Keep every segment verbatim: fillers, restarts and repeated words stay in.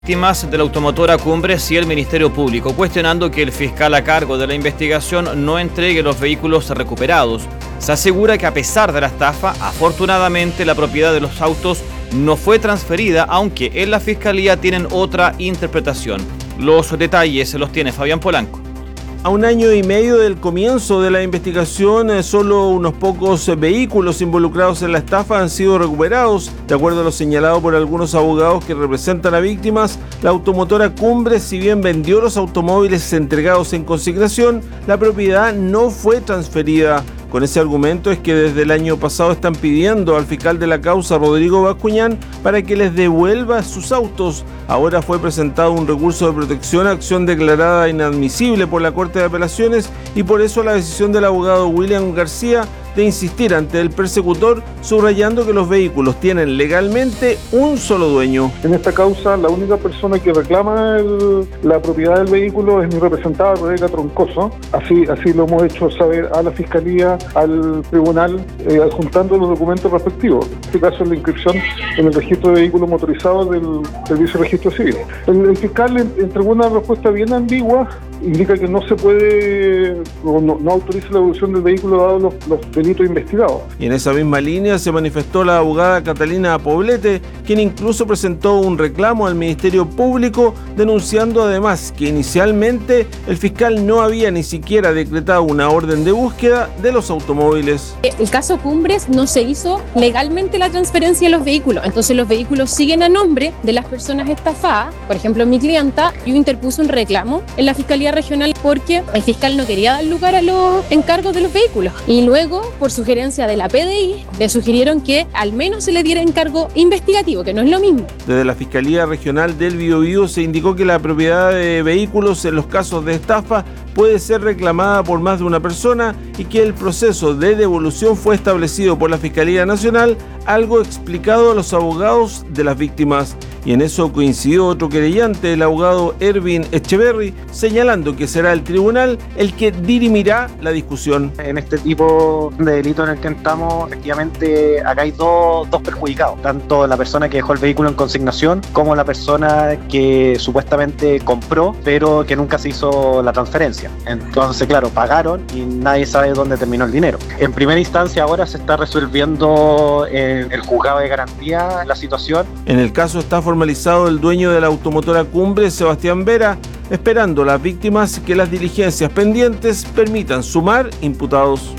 Víctimas de la automotora Cumbres y el Ministerio Público, cuestionando que el fiscal a cargo de la investigación no entregue los vehículos recuperados. Se asegura que a pesar de la estafa, afortunadamente la propiedad de los autos no fue transferida, aunque en la Fiscalía tienen otra interpretación. Los detalles los tiene Fabián Polanco. A un año y medio del comienzo de la investigación, solo unos pocos vehículos involucrados en la estafa han sido recuperados. De acuerdo a lo señalado por algunos abogados que representan a víctimas, la automotora Cumbres, si bien vendió los automóviles entregados en consignación, la propiedad no fue transferida. Con ese argumento es que desde el año pasado están pidiendo al fiscal de la causa, Rodrigo Bascuñán, para que les devuelva sus autos. Ahora fue presentado un recurso de protección a acción declarada inadmisible por la Corte de Apelaciones y por eso la decisión del abogado William García de insistir ante el persecutor, subrayando que los vehículos tienen legalmente un solo dueño. En esta causa, la única persona que reclama el, la propiedad del vehículo es mi representada, Rebeca Troncoso. Así, así lo hemos hecho saber a la Fiscalía, al Tribunal, eh, adjuntando los documentos respectivos. En este caso es la inscripción en el registro de vehículos motorizados del Servicio de Registro Civil. El, el fiscal entregó una respuesta bien ambigua, indica que no se puede, o no, no autoriza la devolución del vehículo dado los, los delitos investigados. Y en esa misma línea se manifestó la abogada Catalina Poblete, quien incluso presentó un reclamo al Ministerio Público, denunciando además que inicialmente el fiscal no había ni siquiera decretado una orden de búsqueda de los automóviles. El caso Cumbres no se hizo legalmente la transferencia de los vehículos, entonces los vehículos siguen a nombre de las personas estafadas. Por ejemplo, mi clienta, yo interpuse un reclamo en la Fiscalía Regional porque el fiscal no quería dar lugar a los encargos de los vehículos, y luego, por sugerencia de la P D I, le sugirieron que al menos se le diera encargo investigativo, que no es lo mismo. Desde la Fiscalía Regional del Biobío se indicó que la propiedad de vehículos en los casos de estafa puede ser reclamada por más de una persona y que el proceso de devolución fue establecido por la Fiscalía Nacional, algo explicado a los abogados de las víctimas. Y en eso coincidió otro querellante, el abogado Erwin Echeverry, señalando que será el tribunal el que dirimirá la discusión. En este tipo de delito en el que estamos, efectivamente, acá hay dos, dos perjudicados, tanto la persona que dejó el vehículo en consignación como la persona que supuestamente compró, pero que nunca se hizo la transferencia. Entonces, claro, pagaron y nadie sabe dónde terminó el dinero. En primera instancia, ahora se está resolviendo en el juzgado de garantía la situación. En el caso está formalizado el dueño de la automotora Cumbres, Sebastián Vera, esperando las víctimas que las diligencias pendientes permitan sumar imputados.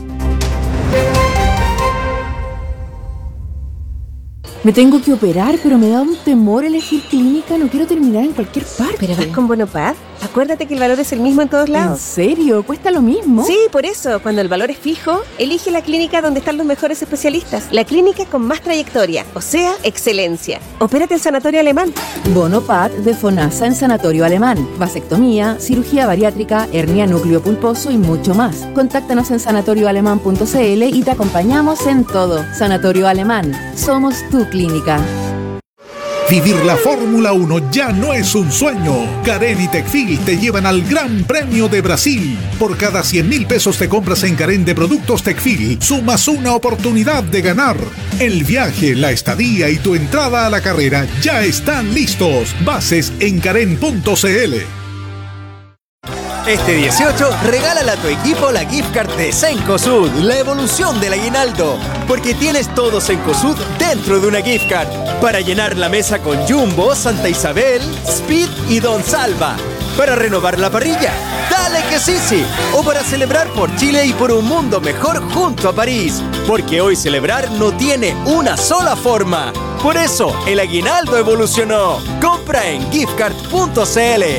Me tengo que operar, pero me da un temor elegir clínica. No quiero terminar en cualquier parte. ¿Pero vas con Bonopad? Acuérdate que el valor es el mismo en todos lados. ¿En serio? ¿Cuesta lo mismo? Sí, por eso. Cuando el valor es fijo, elige la clínica donde están los mejores especialistas. La clínica con más trayectoria, o sea, excelencia. Opérate en Sanatorio Alemán. Bonopad de FONASA en Sanatorio Alemán. Vasectomía, cirugía bariátrica, hernia núcleo pulposo y mucho más. Contáctanos en sanatorio alemán punto c l y te acompañamos en todo. Sanatorio Alemán. Somos tu clínica. Vivir la Fórmula uno ya no es un sueño. Carén y Tecfil te llevan al Gran Premio de Brasil. Por cada cien mil pesos de compras en Carén de productos Tecfil, sumas una oportunidad de ganar. El viaje, la estadía y tu entrada a la carrera ya están listos. Bases en carén punto c l. Este dieciocho, regálale a tu equipo la gift card de Cencosud, la evolución del aguinaldo. Porque tienes todo Cencosud dentro de una gift card. Para llenar la mesa con Jumbo, Santa Isabel, Speed y Don Salva. Para renovar la parrilla, dale que sí, sí. O para celebrar por Chile y por un mundo mejor junto a París. Porque hoy celebrar no tiene una sola forma. Por eso, el aguinaldo evolucionó. Compra en gift card punto c l.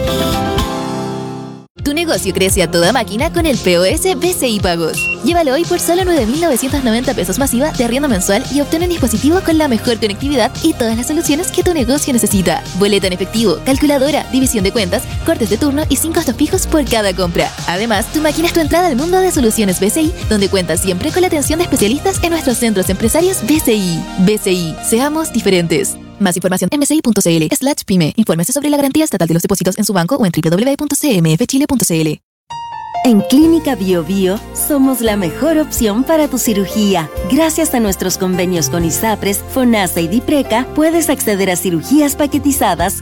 Tu negocio crece a toda máquina con el P O S B C I Pagos. Llévalo hoy por solo nueve mil novecientos noventa pesos masiva de arriendo mensual y obtén un dispositivo con la mejor conectividad y todas las soluciones que tu negocio necesita. Boleta en efectivo, calculadora, división de cuentas, cortes de turno y sin costos fijos por cada compra. Además, tu máquina es tu entrada al mundo de soluciones B C I, donde cuentas siempre con la atención de especialistas en nuestros centros empresarios B C I. B C I, seamos diferentes. Más información en bci punto c l slash pyme. Infórmese sobre la garantía estatal de los depósitos en su banco o en doble u doble u doble u punto c m f chile punto c l. En Clínica Bio Bio somos la mejor opción para tu cirugía. Gracias a nuestros convenios con ISAPRES, FONASA y DIPRECA, puedes acceder a cirugías paquetizadas